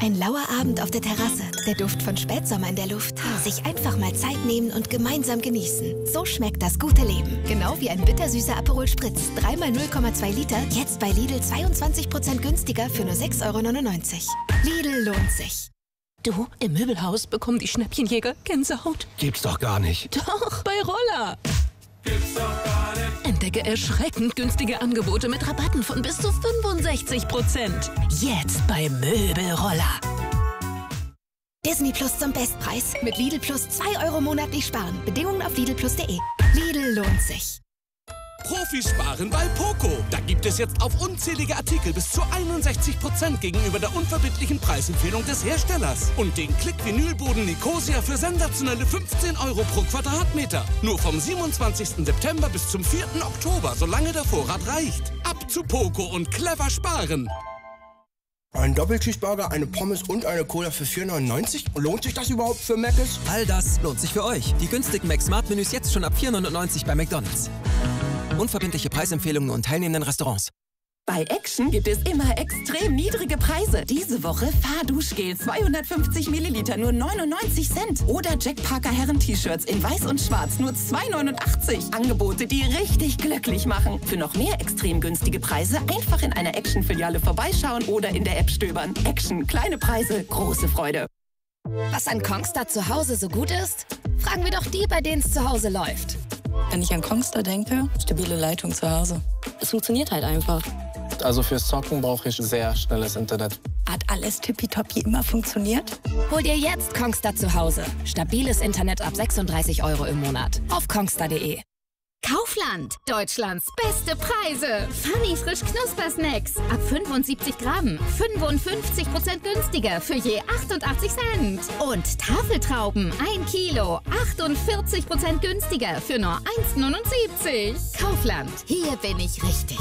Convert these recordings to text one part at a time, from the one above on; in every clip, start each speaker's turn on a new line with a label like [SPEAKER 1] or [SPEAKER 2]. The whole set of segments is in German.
[SPEAKER 1] Ein lauer Abend auf der Terrasse, der Duft von Spätsommer in der Luft. Sich einfach mal Zeit nehmen und gemeinsam genießen. So schmeckt das gute Leben. Genau wie ein bittersüßer Aperol Spritz. 3 mal 0,2 Liter, jetzt bei Lidl 22% günstiger für nur 6,99 €. Lidl lohnt sich.
[SPEAKER 2] Du, im Möbelhaus bekommen die Schnäppchenjäger Gänsehaut.
[SPEAKER 3] Gibt's doch gar nicht.
[SPEAKER 2] Doch, bei Roller. Gibt's doch gar nicht. Entdecke erschreckend günstige Angebote mit Rabatten von bis zu 65%. Jetzt bei Möbelroller.
[SPEAKER 1] Disney Plus zum Bestpreis. Mit Lidl Plus 2 € monatlich sparen. Bedingungen auf lidlplus.de. Lidl lohnt sich.
[SPEAKER 4] Profisparen bei Poco. Da gibt es jetzt auf unzählige Artikel bis zu 61% gegenüber der unverbindlichen Preisempfehlung des Herstellers. Und den Klick-Vinylboden Nicosia für sensationelle 15 € pro Quadratmeter. Nur vom 27. September bis zum 4. Oktober, solange der Vorrat reicht. Ab zu Poco und clever sparen.
[SPEAKER 3] Ein Doppelcheeseburger, eine Pommes und eine Cola für 4,99 €? Lohnt sich das überhaupt für Mc's?
[SPEAKER 5] All das lohnt sich für euch. Die günstigen Mac-Smart-Menüs jetzt schon ab 4,99 € bei McDonald's. Unverbindliche Preisempfehlungen und teilnehmenden Restaurants.
[SPEAKER 6] Bei Action gibt es immer extrem niedrige Preise. Diese Woche Fahrduschgel 250 Milliliter nur 99 Cent. Oder Jack Parker Herren-T-Shirts in weiß und schwarz nur 2,89 €. Angebote, die richtig glücklich machen. Für noch mehr extrem günstige Preise einfach in einer Action-Filiale vorbeischauen oder in der App stöbern. Action, kleine Preise, große Freude.
[SPEAKER 1] Was an Kongstar zu Hause so gut ist? Fragen wir doch die, bei denen es zu Hause läuft.
[SPEAKER 7] Wenn ich an Kongstar denke, stabile Leitung zu Hause. Es funktioniert halt einfach.
[SPEAKER 8] Also fürs Zocken brauche ich sehr schnelles Internet.
[SPEAKER 7] Hat alles tippitoppi immer funktioniert?
[SPEAKER 1] Hol dir jetzt Kongstar zu Hause. Stabiles Internet ab 36 € im Monat. Auf kongstar.de.
[SPEAKER 9] Kaufland. Deutschlands beste Preise. Funny frisch Knuspersnacks. Ab 75 Gramm. 55% günstiger für je 88 Cent. Und Tafeltrauben. 1 Kilo. 48% günstiger für nur 1,79 €. Kaufland. Hier bin ich richtig.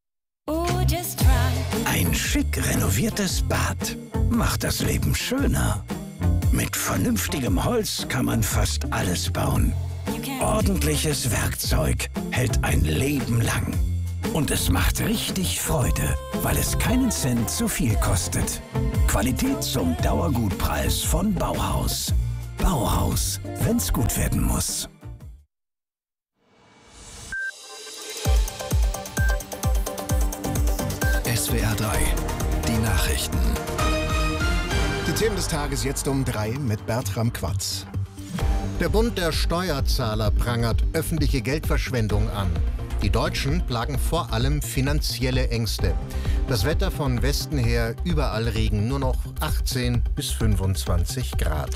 [SPEAKER 10] Ein schick renoviertes Bad macht das Leben schöner. Mit vernünftigem Holz kann man fast alles bauen. Ordentliches Werkzeug hält ein Leben lang. Und es macht richtig Freude, weil es keinen Cent zu viel kostet. Qualität zum Dauergutpreis von Bauhaus. Bauhaus, wenn's gut werden muss.
[SPEAKER 11] SWR 3, die Nachrichten.
[SPEAKER 12] Die Themen des Tages jetzt um 3 mit Bertram Quatz. Der Bund der Steuerzahler prangert öffentliche Geldverschwendung an. Die Deutschen plagen vor allem finanzielle Ängste. Das Wetter von Westen her überall Regen, nur noch 18 bis 25 Grad.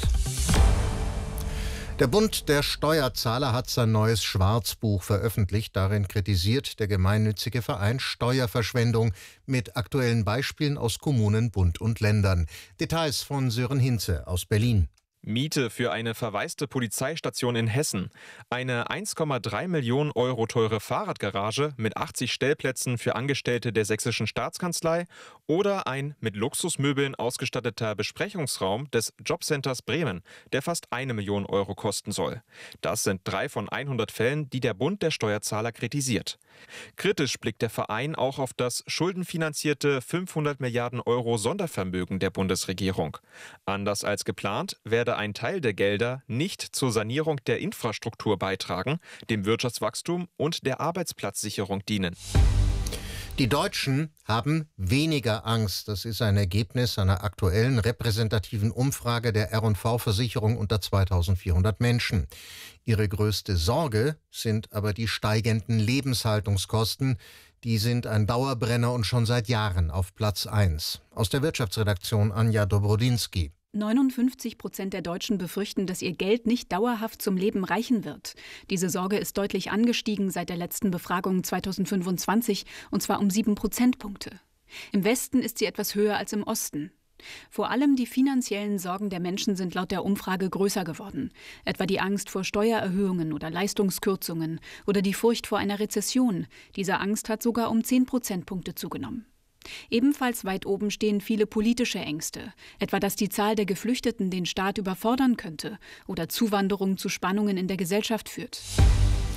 [SPEAKER 12] Der Bund der Steuerzahler hat sein neues Schwarzbuch veröffentlicht. Darin kritisiert der gemeinnützige Verein Steuerverschwendung mit aktuellen Beispielen aus Kommunen, Bund und Ländern. Details von Sören Hinze aus Berlin.
[SPEAKER 13] Miete für eine verwaiste Polizeistation in Hessen, eine 1,3 Millionen € teure Fahrradgarage mit 80 Stellplätzen für Angestellte der Sächsischen Staatskanzlei oder ein mit Luxusmöbeln ausgestatteter Besprechungsraum des Jobcenters Bremen, der fast 1 Million € kosten soll. Das sind 3 von 100 Fällen, die der Bund der Steuerzahler kritisiert. Kritisch blickt der Verein auch auf das schuldenfinanzierte 500 Milliarden € Sondervermögen der Bundesregierung. Anders als geplant werde ein Teil der Gelder nicht zur Sanierung der Infrastruktur beitragen, dem Wirtschaftswachstum und der Arbeitsplatzsicherung dienen.
[SPEAKER 12] Die Deutschen haben weniger Angst. Das ist ein Ergebnis einer aktuellen repräsentativen Umfrage der R&V-Versicherung unter 2400 Menschen. Ihre größte Sorge sind aber die steigenden Lebenshaltungskosten. Die sind ein Dauerbrenner und schon seit Jahren auf Platz 1. Aus der Wirtschaftsredaktion Anja Dobrodinsky.
[SPEAKER 14] 59% der Deutschen befürchten, dass ihr Geld nicht dauerhaft zum Leben reichen wird. Diese Sorge ist deutlich angestiegen seit der letzten Befragung 2025, und zwar um 7 Prozentpunkte. Im Westen ist sie etwas höher als im Osten. Vor allem die finanziellen Sorgen der Menschen sind laut der Umfrage größer geworden. Etwa die Angst vor Steuererhöhungen oder Leistungskürzungen oder die Furcht vor einer Rezession. Diese Angst hat sogar um 10 Prozentpunkte zugenommen. Ebenfalls weit oben stehen viele politische Ängste, etwa dass die Zahl der Geflüchteten den Staat überfordern könnte oder Zuwanderung zu Spannungen in der Gesellschaft führt.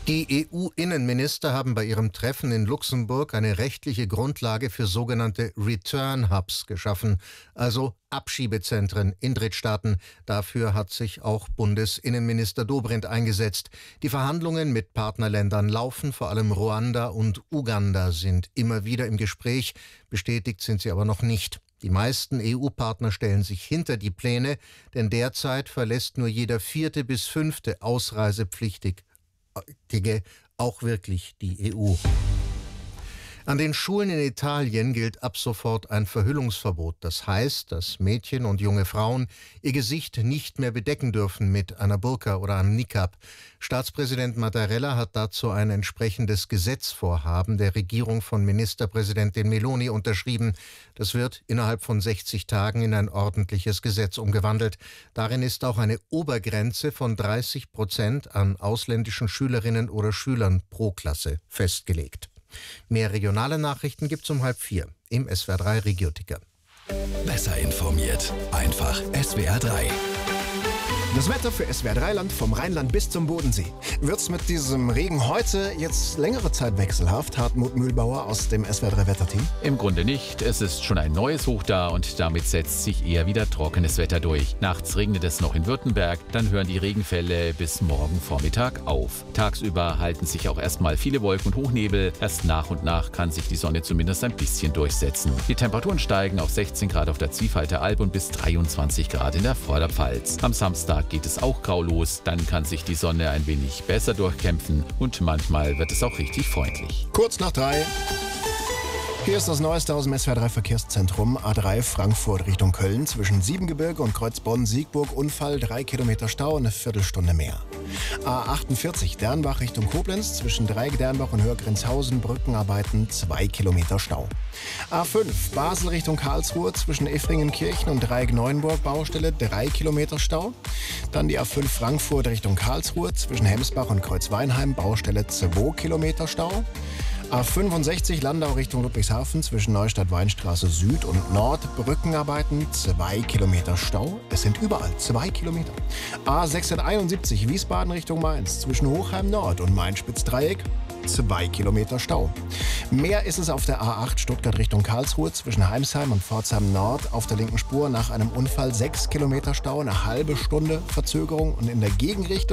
[SPEAKER 12] Die EU-Innenminister haben bei ihrem Treffen in Luxemburg eine rechtliche Grundlage für sogenannte Return Hubs geschaffen, also Abschiebezentren in Drittstaaten. Dafür hat sich auch Bundesinnenminister Dobrindt eingesetzt. Die Verhandlungen mit Partnerländern laufen, vor allem Ruanda und Uganda sind immer wieder im Gespräch, bestätigt sind sie aber noch nicht. Die meisten EU-Partner stellen sich hinter die Pläne, denn derzeit verlässt nur jeder 4. bis 5. Ausreisepflichtige auch wirklich die EU. An den Schulen in Italien gilt ab sofort ein Verhüllungsverbot. Das heißt, dass Mädchen und junge Frauen ihr Gesicht nicht mehr bedecken dürfen mit einer Burka oder einem Niqab. Staatspräsident Mattarella hat dazu ein entsprechendes Gesetzvorhaben der Regierung von Ministerpräsidentin Meloni unterschrieben. Das wird innerhalb von 60 Tagen in ein ordentliches Gesetz umgewandelt. Darin ist auch eine Obergrenze von 30% an ausländischen Schülerinnen oder Schülern pro Klasse festgelegt. Mehr regionale Nachrichten gibt's um 3:30 im SWR3 Regioticker.
[SPEAKER 11] Besser informiert. Einfach SWR3.
[SPEAKER 15] Das Wetter für SWR3-Land vom Rheinland bis zum Bodensee. Wird's mit diesem Regen heute jetzt längere Zeit wechselhaft? Hartmut Mühlbauer aus dem SWR3-Wetterteam.
[SPEAKER 16] Im Grunde nicht. Es ist schon ein neues Hoch da und damit setzt sich eher wieder trockenes Wetter durch. Nachts regnet es noch in Württemberg, dann hören die Regenfälle bis morgen Vormittag auf. Tagsüber halten sich auch erstmal viele Wolken und Hochnebel. Erst nach und nach kann sich die Sonne zumindest ein bisschen durchsetzen. Die Temperaturen steigen auf 16 Grad auf der Zwiefalter Alb und bis 23 Grad in der Vorderpfalz. Am Samstag geht es auch grau los, dann kann sich die Sonne ein wenig besser durchkämpfen und manchmal wird es auch richtig freundlich.
[SPEAKER 15] Kurz nach 3. Hier ist das Neueste aus dem SWR3 Verkehrszentrum. A3 Frankfurt Richtung Köln zwischen Siebengebirge und Kreuz Bonn-Siegburg Unfall, 3 Kilometer Stau, eine Viertelstunde mehr. A48 Dernbach Richtung Koblenz zwischen Dreieck-Dernbach und Hörgrenzhausen Brückenarbeiten, 2 Kilometer Stau. A5 Basel Richtung Karlsruhe zwischen Effringenkirchen und Dreieck-Neuenburg Baustelle, 3 Kilometer Stau. Dann die A5 Frankfurt Richtung Karlsruhe zwischen Hemsbach und Kreuzweinheim Baustelle, 2 Kilometer Stau. A65 Landau Richtung Ludwigshafen zwischen Neustadt-Weinstraße Süd und Nord Brückenarbeiten, 2 Kilometer Stau. Es sind überall 2 Kilometer. A671 Wiesbaden Richtung Mainz zwischen Hochheim Nord und Main-Spitz-Dreieck, 2 Kilometer Stau. Mehr ist es auf der A8 Stuttgart Richtung Karlsruhe zwischen Heimsheim und Pforzheim Nord auf der linken Spur nach einem Unfall, 6 Kilometer Stau, eine halbe Stunde Verzögerung und in der Gegenrichtung